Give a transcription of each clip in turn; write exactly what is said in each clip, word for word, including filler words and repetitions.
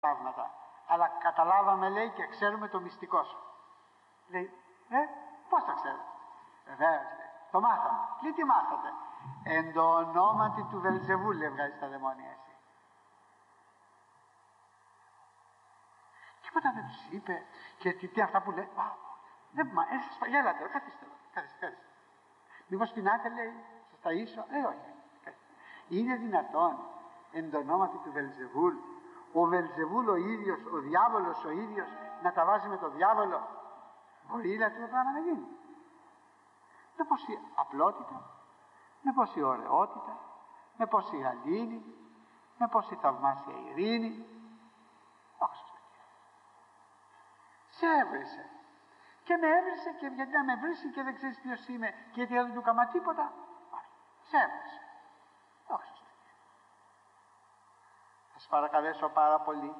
πράγματα. Αλλά καταλάβαμε, λέει, και ξέρουμε το μυστικό σου. Λέει, ε, πώς το ξέρετε? Βεβαίως, λέει, το μάθαμε. Λέει, τι μάθατε? Εν το ονόματι του Βελζεβούλ, λέει, βγάζει τα δαιμόνια εσύ. Τίποτα δεν τους είπε και τι, τι αυτά που λέει. Α, δεν μα, ε, σας παγέλατε, καθίστε, καθίστε, καθίστε. Μήπως πεινάτε, λέει, σας ταΐσω? Ε, όχι. Είναι δυνατόν εν το ονόματι του Βελζεβούλ, ο Βελζεβούλ ο ίδιος, ο διάβολος ο ίδιος, να τα βάζει με το διάβολο? Μπορεί, λέει, αυτό το πράγμα να γίνει? Με πόση απλότητα, με πόση ωραιότητα, με πόση γαλήνη, με πόση θαυμάσια ειρήνη. Όχι σωστά. Σε έβρισε. Και με έβρισε, και γιατί να με βρίσει και δεν ξέρεις ποιος είμαι και γιατί δεν του κάμα τίποτα? Όχι. Σε έβρισε. Όχι σωστά. Θα σας παρακαλέσω πάρα πολύ,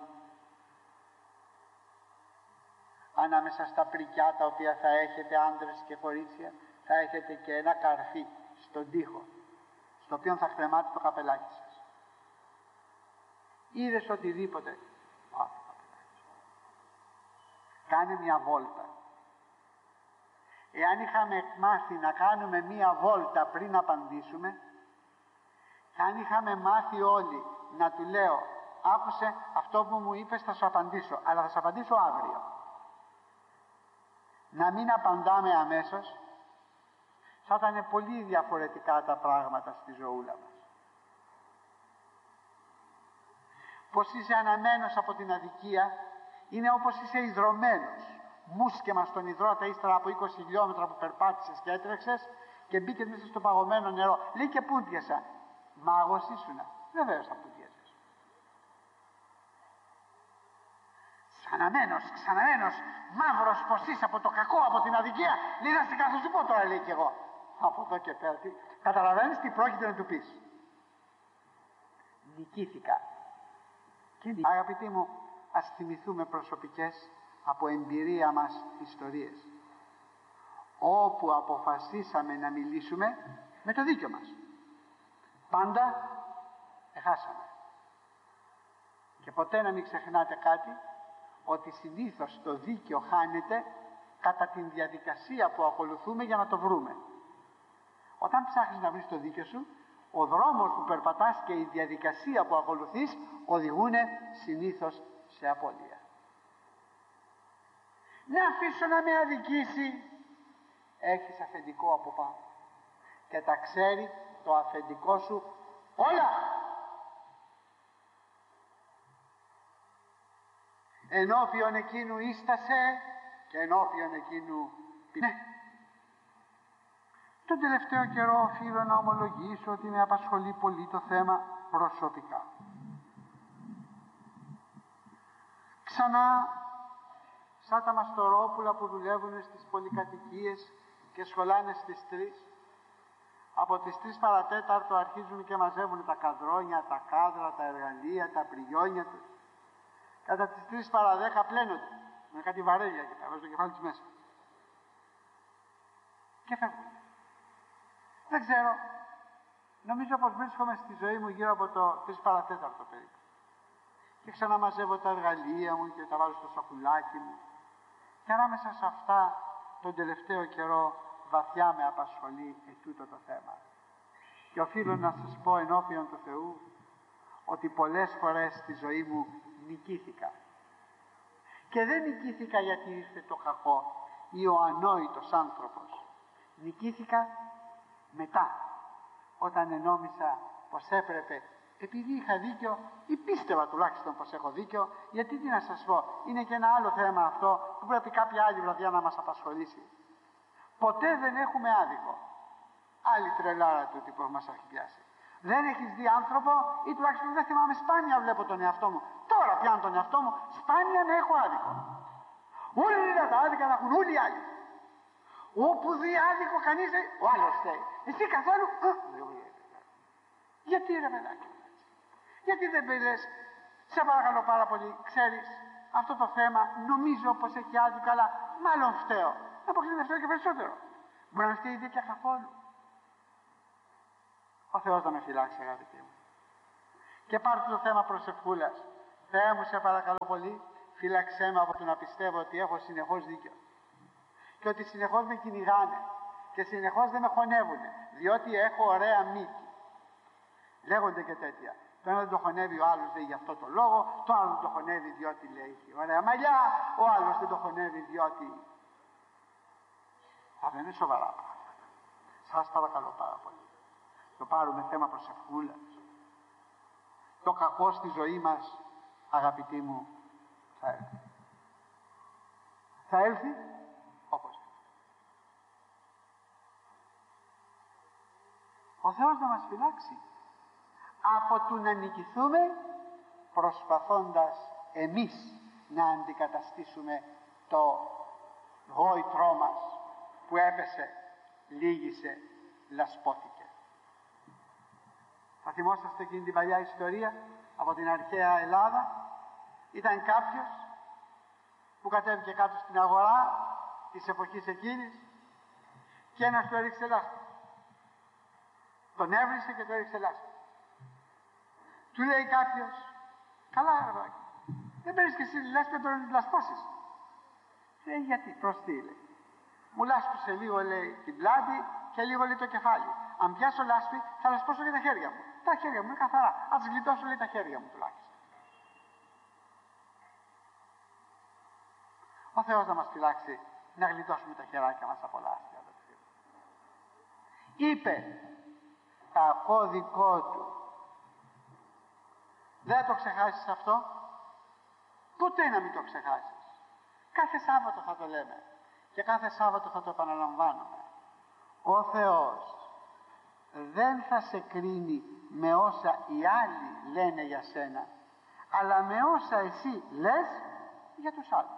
ανάμεσα στα πρικιά τα οποία θα έχετε, άντρες και κορίτσια, θα έχετε και ένα καρφί στον τοίχο, στο οποίο θα κρεμάτε το καπελάκι σας. Είδες οτιδήποτε, πάρε το καπελάκι σου. Κάνε μια βόλτα. Εάν είχαμε μάθει να κάνουμε μια βόλτα πριν απαντήσουμε, και αν είχαμε μάθει όλοι να του λέω, άκουσε αυτό που μου είπες, θα σου απαντήσω, αλλά θα σου απαντήσω αύριο. Να μην απαντάμε αμέσως, θα ήταν πολύ διαφορετικά τα πράγματα στη ζωούλα μας. Πως είσαι αναμένος από την αδικία είναι όπως είσαι ιδρωμένος. Μουσκεμα στον υδρότα ύστερα από είκοσι χιλιόμετρα που περπάτησες και έτρεξες και μπήκε μέσα στο παγωμένο νερό. Λέει και πούντιασα. Μάγος ήσουνα? Βεβαίως θα πούντιασες. Ξαναμένος, ξαναμένος, μαύρος πως είσαι από το κακό, από την αδικία. Λέει, να σε κάθω σου πω τώρα, λέει κι εγώ. Από εδώ και πέρα, τι, καταλαβαίνεις τι πρόκειται να του πεις? Νικήθηκα. Και αγαπητοί μου, ας θυμηθούμε προσωπικές από εμπειρία μας ιστορίες, όπου αποφασίσαμε να μιλήσουμε με το δίκιο μας, πάντα έχασαμε. Και ποτέ να μην ξεχνάτε κάτι, ότι συνήθως το δίκαιο χάνεται κατά την διαδικασία που ακολουθούμε για να το βρούμε. Όταν ψάχνεις να βρεις το δίκαιο σου, ο δρόμος που περπατάς και η διαδικασία που ακολουθείς οδηγούν συνήθως σε απώλεια. Να αφήσω να με αδικήσει? Έχεις αφεντικό από πάνω και τα ξέρει το αφεντικό σου όλα. Ενώπιον εκείνου ίστασε και ενώπιον εκείνου ναι. Τον τελευταίο καιρό οφείλω να ομολογήσω ότι με απασχολεί πολύ το θέμα προσωπικά. Ξανά, σαν τα μαστορόπουλα που δουλεύουν στις πολυκατοικίες και σχολάνε στις τρεις, από τις τρεις παρατέταρτο αρχίζουν και μαζεύουν τα καδρόνια, τα κάδρα, τα εργαλεία, τα πριγιόνια τους. Κατά τις τρεις παρά δέκα πλένονται με κάτι βαρέλια και τα βάζουν το κεφάλι τους μέσα. Και φεύγουν. Δεν ξέρω. Νομίζω πως βρίσκομαι στη ζωή μου γύρω από το τρεις παρά τέταρτο περίπου. Και ξαναμαζεύω τα εργαλεία μου και τα βάζω στο σακουλάκι μου. Και ανάμεσα σε αυτά τον τελευταίο καιρό βαθιά με απασχολεί ετούτο το θέμα. Και οφείλω να σας πω ενώπιον του Θεού ότι πολλές φορές στη ζωή μου νικήθηκα. Και δεν νικήθηκα γιατί ήρθε το κακό ή ο ανόητος άνθρωπος. Νικήθηκα μετά, όταν ενόμισα πως έπρεπε, επειδή είχα δίκιο ή πίστευα τουλάχιστον πως έχω δίκιο, γιατί τι να σας πω, είναι και ένα άλλο θέμα αυτό που πρέπει κάποια άλλη βραδιά να μας απασχολήσει. Ποτέ δεν έχουμε άδικο. Άλλη τρελάρα τούτη που μας έχει πιάσει. Δεν έχεις δει άνθρωπο, ή τουλάχιστον δεν θυμάμαι, σπάνια βλέπω τον εαυτό μου. Τώρα πιάνω τον εαυτό μου, σπάνια να έχω άδικο. Όλοι τα άδικα να έχουν όλοι οι άλλοι. Όπου δει άδικο κανείς, ο άλλος θέλει. Εσύ καθόλου, γιατί ρε παιδάκι, γιατί δεν πήρες, σε παρακαλώ πάρα πολύ, ξέρεις, αυτό το θέμα νομίζω πως έχει άδικο, αλλά μάλλον φταίω. Να πω φταίω και περισσότερο. Μπορεί να φταίει δίκαια καθόλου. Ο Θεός να με φυλάξει, αγαπητοί μου. Και πάρτε το θέμα προσευχούλας. Θεέ μου, σε παρακαλώ πολύ, φύλαξέ με από το να πιστεύω ότι έχω συνεχώς δίκιο. Και ότι συνεχώς με κυνηγάνε και συνεχώς δεν με χωνεύουνε, διότι έχω ωραία μύτη. Λέγονται και τέτοια. Το ένα δεν το χωνεύει ο άλλος, λέει, γι' αυτό το λόγο, το άλλο δεν το χωνεύει διότι, λέει, έχει ωραία μαλλιά, ο άλλος δεν το χωνεύει διότι... Θα είναι σοβαρά πράγματα. Σας παρακαλώ πάρα πολύ. Το πάρουμε θέμα προσευχούλας. Το κακό στη ζωή μας, αγαπητοί μου, θα έρθει. Θα έλθει όπως. Ο Θεός να μας φυλάξει από του να νικηθούμε προσπαθώντας εμείς να αντικαταστήσουμε το γόητρό μας που έπεσε, λύγησε, λασπώθηκε. Θα θυμόσαστε εκείνη την παλιά ιστορία από την αρχαία Ελλάδα. Ήταν κάποιος που κατέβηκε κάτω στην αγορά της εποχής εκείνης και ένας του έριξε λάσπη. Τον έβρισε και του έριξε λάσπη. Του λέει κάποιος, καλά ρε, δεν παίρνεις και εσύ λάσπη να τον λασπώσεις. Λέει, γιατί, προς τι, λέει. Μου λάσπισε λίγο, λέει, την πλάτη και λίγο, λέει, το κεφάλι. Αν πιάσω λάσπη θα λασπώσω και τα χέρια μου. Τα χέρια μου είναι καθαρά. Ας γλιτώσω, λέει, τα χέρια μου τουλάχιστον. Ο Θεός να μας φυλάξει να γλιτώσουμε τα χεράκια μας από λάσπη. Είπε κακό δικό του. Δεν το ξεχάσεις αυτό. Ποτέ να μην το ξεχάσεις. Κάθε Σάββατο θα το λέμε και κάθε Σάββατο θα το επαναλαμβάνουμε. Ο Θεός δεν θα σε κρίνει με όσα οι άλλοι λένε για σένα, αλλά με όσα εσύ λες για τους άλλους.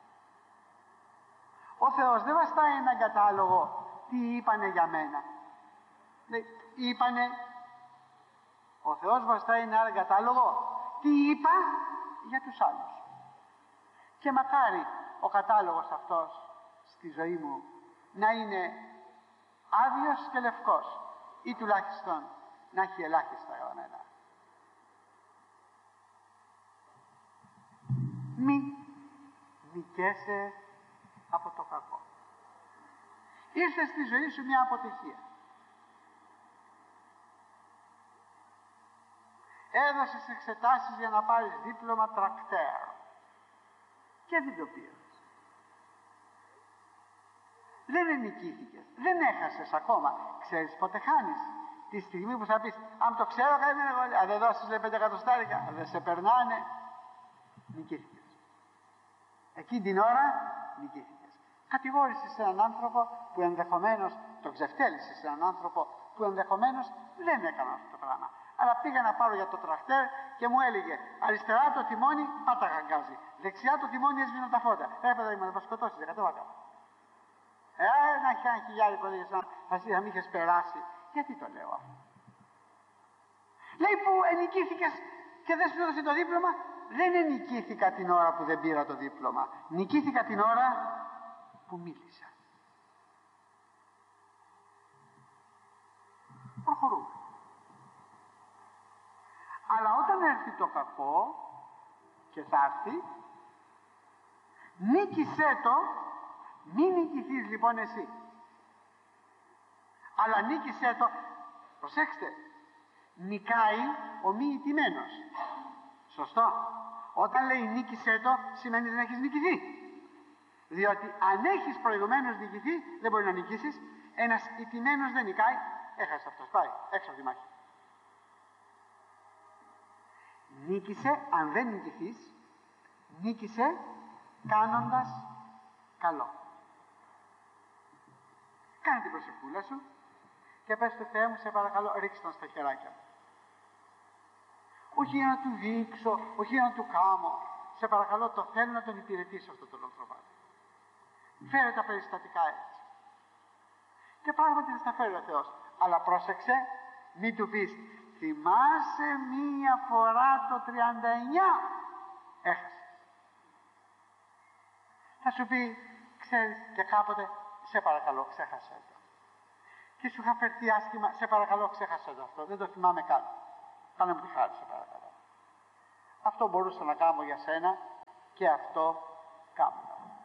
Ο Θεός δεν βαστάει έναν κατάλογο τι είπανε για μένα. Λέει, είπανε. Ο Θεός βαστάει έναν κατάλογο τι είπα για τους άλλους. Και μακάρι ο κατάλογος αυτός στη ζωή μου να είναι άδειος και λευκός, ή τουλάχιστον να έχει ελάχιστα γραμμένα. Μη νικέσαι από το κακό. Ήρθε στη ζωή σου μια αποτυχία. Έδωσες εξετάσεις για να πάρεις δίπλωμα τρακτέρ και δεν το πήρες. Δεν ενικήθηκες, δεν έχασες ακόμα. Ξέρεις πότε χάνεις? Τη στιγμή που θα πεις, αν το ξέρω κανένα εγώ, αν δεν δώσεις, λέει, πέντε εκατοστάρικα, δεν σε περνάνε, νικήθηκες. Εκείνη την ώρα νικήθηκες. Κατηγόρησες έναν άνθρωπο που ενδεχομένως, τον ξεφτέλησες έναν άνθρωπο που ενδεχομένως δεν έκανε αυτό το πράγμα. Αλλά πήγα να πάρω για το τρακτέρ και μου έλεγε αριστερά το τιμόνι, πάτα γαγκάζει. Δεξιά το τιμόνι έσβηναν τα φώτα. Ε, παιδάκι μου, να το σκοτώσεις, δεν κατέβακα. Ε, να έχει ένα χιλιάρικο, λέγε, σαν θα μη είχες περάσει. Γιατί το λέω αυτό? Λέει, που ενικήθηκες και δεν σου έδωσε το δίπλωμα. Δεν ενικήθηκα την ώρα που δεν πήρα το δίπλωμα. Νικήθηκα την ώρα που μίλησα. Προχωρούμε. Αλλά όταν έρθει το κακό, και θα έρθει, νίκησέ το. Μην νικηθείς λοιπόν εσύ, αλλά νίκησέ το. Προσέξτε, νικάει ο μη ηττημένος. Σωστό? Όταν λέει νίκησέ το, σημαίνει δεν έχεις νικηθεί. Διότι αν έχεις προηγουμένως νικηθεί, δεν μπορεί να νικήσεις. Ένας ηττημένος δεν νικάει. Έχασε αυτός, πάει έξω από τη μάχη. Νίκησε, αν δεν νικηθείς, νίκησε κάνοντας καλό. Κάνε την προσευχούλα σου και πες του, Θεέ μου, σε παρακαλώ, ρίξτε τον στα χεράκια μου. Όχι για να του δείξω, όχι για να του κάμω. Σε παρακαλώ, το θέλω να τον υπηρετήσω αυτόν τον άνθρωπο. Φέρε τα περιστατικά έτσι. Και πράγματι θα στα φέρει ο Θεός. Αλλά πρόσεξε, μην του πεις, θυμάσαι μία φορά το τριάντα εννιά, έχασε. Θα σου πει, ξέρεις, και κάποτε, σε παρακαλώ, ξέχασε το. Και σου είχα φερθεί άσχημα, σε παρακαλώ, ξέχασε το αυτό, δεν το θυμάμαι καν. Κάνε μου τη χάρη, σε παρακαλώ. Αυτό μπορούσα να κάνω για σένα και αυτό κάνω.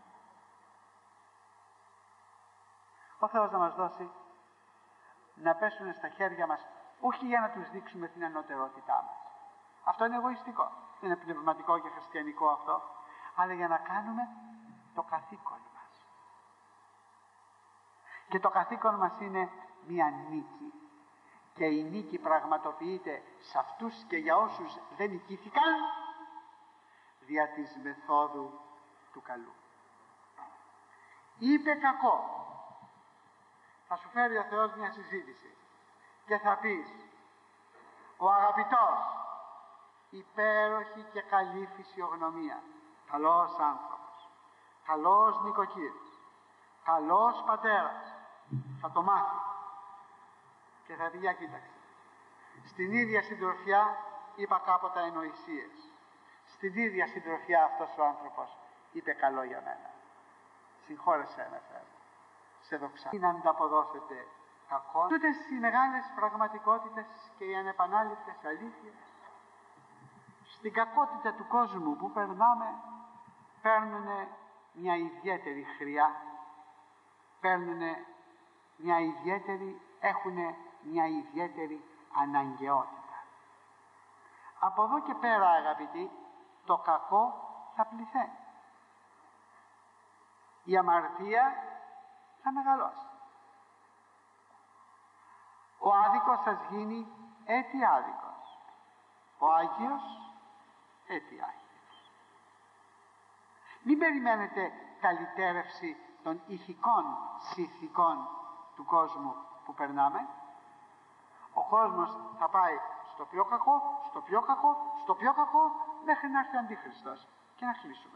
Ο Θεός να μας δώσει να πέσουν στα χέρια μας, όχι για να τους δείξουμε την ανωτερότητά μας. Αυτό είναι εγωιστικό. Είναι πνευματικό και χριστιανικό αυτό. Αλλά για να κάνουμε το καθήκον μας. Και το καθήκον μας είναι μια νίκη. Και η νίκη πραγματοποιείται σε αυτούς και για όσους δεν νικήθηκαν δια της μεθόδου του καλού. Είπε κακό. Θα σου φέρει ο Θεός μια συζήτηση και θα πεις, ο αγαπητός, υπέροχη και καλή φυσιογνωμία, καλός άνθρωπος, καλός νοικοκύρης, καλός πατέρας, θα το μάθει και θα πει, για κοίταξε, στην ίδια συντροφιά είπα κάποτε ανοησίες, στην ίδια συντροφιά αυτός ο άνθρωπος είπε καλό για μένα, συγχώρεσέ με Θεέ, σε δοξά. Να ανταποδώσετε κακό. Τούτες οι μεγάλες πραγματικότητες και οι ανεπανάληπτες αλήθειες στην κακότητα του κόσμου που περνάμε παίρνουν μια ιδιαίτερη χρειά, παίρνουν μια ιδιαίτερη, έχουν μια ιδιαίτερη αναγκαιότητα. Από εδώ και πέρα, αγαπητοί, το κακό θα πληθαίνει. Η αμαρτία θα μεγαλώσει. Ο άδικος σας γίνει έτη άδικος. Ο Άγιος έτη Άγιος. Μην περιμένετε καλυτέρευση των ηθικών συνθηκών του κόσμου που περνάμε. Ο κόσμος θα πάει στο πιο κακό, στο πιο κακό, στο πιο κακό, μέχρι να έρθει ο Αντίχριστος και να κλείσουμε.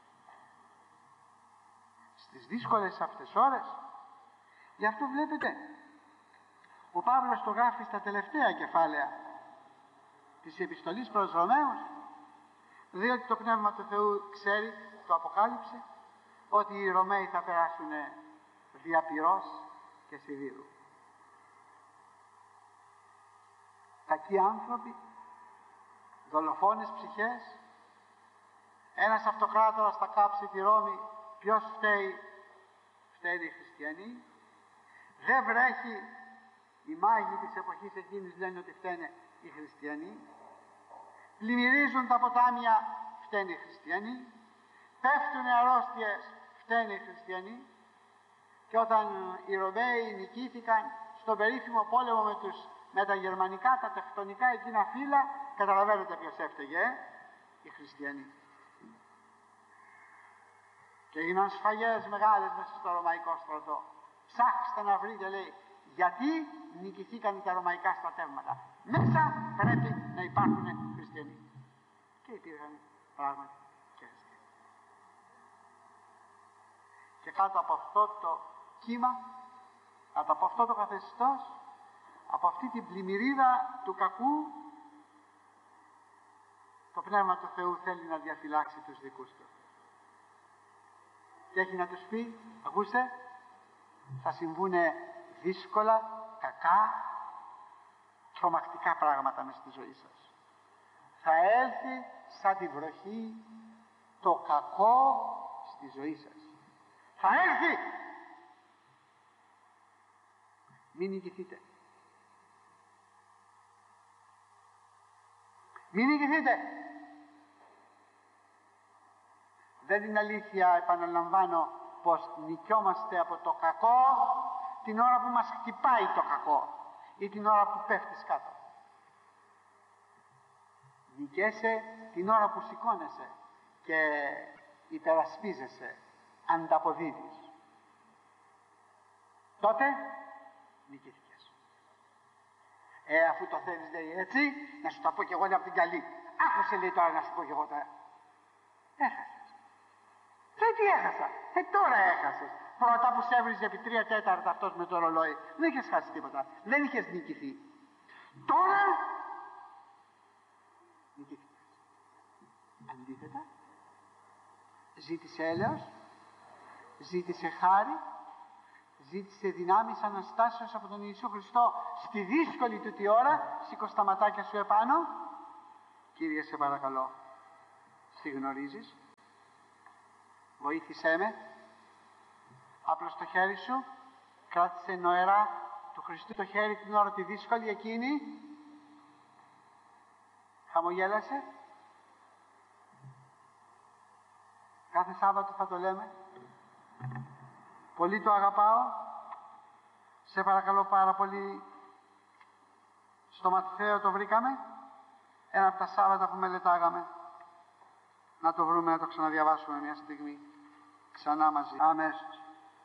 Στις δύσκολες αυτές ώρες, γι' αυτό βλέπετε, ο Παύλος το γράφει στα τελευταία κεφάλαια της επιστολής προς Ρωμαίους, διότι το Πνεύμα του Θεού ξέρει, το αποκάλυψε, ότι οι Ρωμαίοι θα περάσουν δια πυρός και σιδήρου. Κακοί άνθρωποι, δολοφόνες ψυχές, ένας αυτοκράτορας θα κάψει τη Ρώμη. Ποιος φταίει? Φταίει οι χριστιανοί. Δεν βρέχει. Οι μάγοι της εποχής εκείνης λένε ότι φταίνε οι χριστιανοί. Πλημμυρίζουν τα ποτάμια, φταίνε οι χριστιανοί. Πέφτουν αρρώστιες, φταίνε οι χριστιανοί. Και όταν οι Ρωμαίοι νικήθηκαν στον περίφημο πόλεμο με, τους, με τα γερμανικά, τα τεκτονικά εκείνα φύλλα, καταλαβαίνετε ποιος έφταιγε, ε? Οι χριστιανοί. Και έγιναν σφαγές μεγάλες μέσα στο ρωμαϊκό στρατό. Ψάξτε να βρείτε, λέει, γιατί νικηθήκαν τα ρωμαϊκά στρατεύματα. Μέσα πρέπει να υπάρχουν χριστιανοί. Και υπήρχαν πράγματι και χριστιανοί. Και κάτω από αυτό το κύμα, κάτω από αυτό το καθεστώς, από αυτή την πλημμυρίδα του κακού, το Πνεύμα του Θεού θέλει να διαφυλάξει τους δικούς του. Και έχει να τους πει, ακούστε, θα συμβούν δύσκολα, κακά, τρομακτικά πράγματα μες στη ζωή σας. Θα έλθει σαν τη βροχή το κακό στη ζωή σας. Θα έρθει! Μην νικηθείτε. Μην νικηθείτε. Δεν είναι αλήθεια, επαναλαμβάνω, πως νικιόμαστε από το κακό την ώρα που μας χτυπάει το κακό ή την ώρα που πέφτεις κάτω. Νικέσαι την ώρα που σηκώνεσαι και υπερασπίζεσαι, ανταποδίδεις. Τότε νικήθηκες. Ε, αφού το θέλεις, λέει, έτσι, να σου τα πω κι εγώ από την καλή. Άκουσε, λέει, τώρα να σου πω κι εγώ τώρα. Έχασες. Και τι έχασα? Ε, τώρα έχασες. Πρώτα που σε έβριζε επί τρία τέταρτα αυτός με το ρολόι, δεν είχες χάσει τίποτα. Δεν είχες νικηθεί. Τώρα νικήθηκες. Αντίθετα, ζήτησε έλεος, ζήτησε χάρη, ζήτησε δυνάμεις Αναστάσεως από τον Ιησού Χριστό στη δύσκολη του τη ώρα. Σήκω στα ματάκια σου επάνω. Κύριε, σε παρακαλώ, Στη γνωρίζεις. Βοήθησέ με. Άπλωσε το χέρι σου. Κράτησε νοερά του Χριστού το χέρι την ώρα τη δύσκολη εκείνη. Χαμογέλασε. Κάθε Σάββατο θα το λέμε. Πολύ το αγαπάω. Σε παρακαλώ πάρα πολύ. Στο Ματθαίο το βρήκαμε. Ένα από τα Σάββατα που μελετάγαμε. Να το βρούμε, να το ξαναδιαβάσουμε μια στιγμή. Ξανά μαζί. Αμέσως.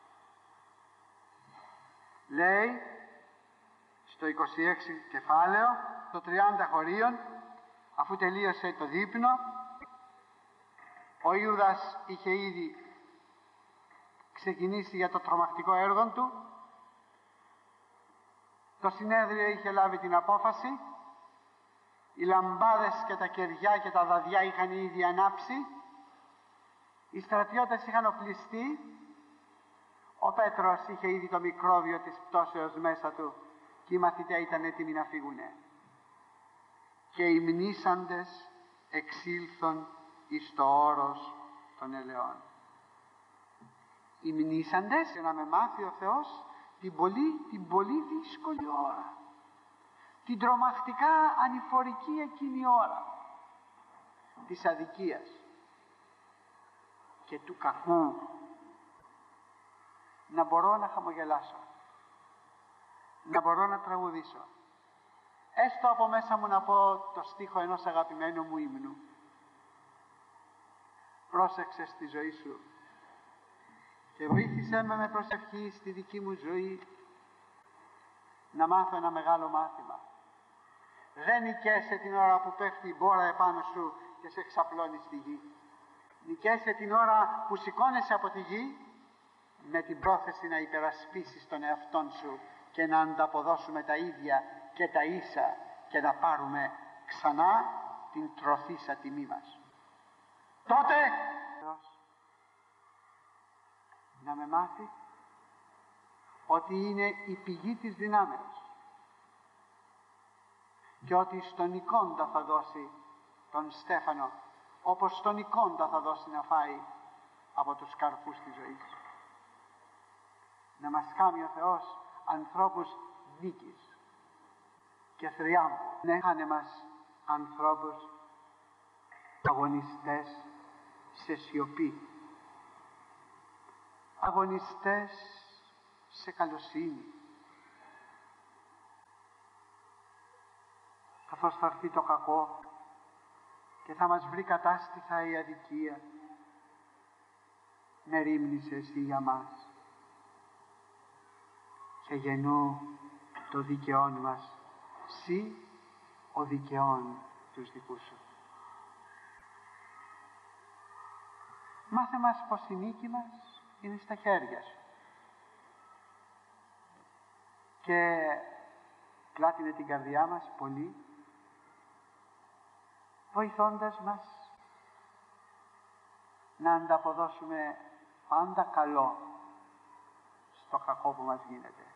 Λέει στο είκοσι έξι κεφάλαιο, το τριάντα χωρίων, αφού τελείωσε το δείπνο, ο Ιούδας είχε ήδη ξεκινήσει για το τρομακτικό έργο του. Το συνέδριο είχε λάβει την απόφαση. Οι λαμπάδες και τα κεριά και τα δαδιά είχαν ήδη ανάψει. Οι στρατιώτες είχαν οπλιστεί. Ο Πέτρος είχε ήδη το μικρόβιο της πτώσεως μέσα του και οι μαθητές ήταν έτοιμοι να φύγουνε. Και οι μνήσαντες εξήλθον εις το όρος των ελαιών. Οι μνήσαντες, για να με μάθει ο Θεός την πολύ, την πολύ δύσκολη ώρα, την τρομακτικά ανηφορική εκείνη ώρα της αδικίας και του κακού, να μπορώ να χαμογελάσω, να μπορώ να τραγουδήσω, έστω από μέσα μου να πω το στίχο ενός αγαπημένου μου ύμνου. Πρόσεξε στη ζωή σου και βοήθησέ με με προσευχή στη δική μου ζωή να μάθω ένα μεγάλο μάθημα. Δεν νικέσαι την ώρα που πέφτει η μπόρα επάνω σου και σε ξαπλώνει στη γη. Νικέσαι την ώρα που σηκώνεσαι από τη γη με την πρόθεση να υπερασπίσεις τον εαυτόν σου και να ανταποδώσουμε τα ίδια και τα ίσα και να πάρουμε ξανά την τροθήσα τιμή μας. Τότε να με μάθει ότι είναι η πηγή της δυνάμεως και ότι στον Νικόντα θα δώσει τον Στέφανο, όπως στον Νικόντα θα δώσει να φάει από τους καρπούς της ζωής. Να μας κάνει ο Θεός ανθρώπους νίκης και θριάμβου. Ναι, κάνε μας ανθρώπους αγωνιστές σε σιωπή, αγωνιστές σε καλοσύνη, καθώς θα έρθει το κακό και θα μας βρει κατάστηθα η αδικία. Με ρήμνησε εσύ για μας και γεννού το δικαιόν μας, σύ ο δικαιόν τους δικούς σου. Μάθε μας πως η νίκη μας είναι στα χέρια σου και πλάτινε την καρδιά μας πολύ, βοηθώντας μας να ανταποδώσουμε πάντα καλό στο κακό που μας γίνεται.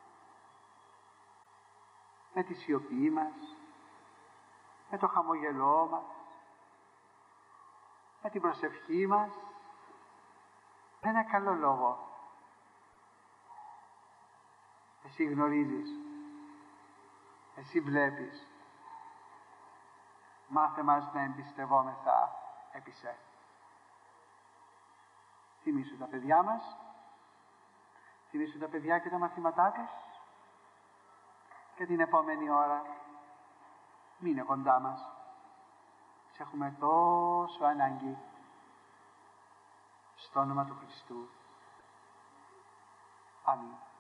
Με τη σιωπή μας, με το χαμογελό μας, με την προσευχή μας, με ένα καλό λόγο. Εσύ γνωρίζεις, εσύ βλέπεις, μάθε μας να εμπιστευόμεθα επί σε. Θυμήσου τα παιδιά μας, θυμήσου τα παιδιά και τα μαθήματά τους και την επόμενη ώρα μείνε κοντά μας. Σε έχουμε τόσο ανάγκη. Στο όνομα του Χριστού. Αμήν.